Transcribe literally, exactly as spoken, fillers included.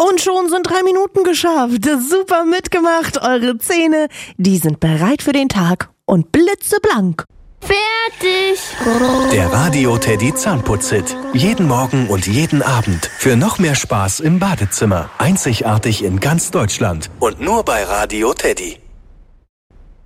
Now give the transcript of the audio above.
Und schon sind drei Minuten geschafft. Super mitgemacht. Eure Zähne, die sind bereit für den Tag und blitzeblank. Fertig. Der Radio Teddy Zahnputz-Hit. Jeden Morgen und jeden Abend. Für noch mehr Spaß im Badezimmer. Einzigartig in ganz Deutschland. Und nur bei Radio Teddy.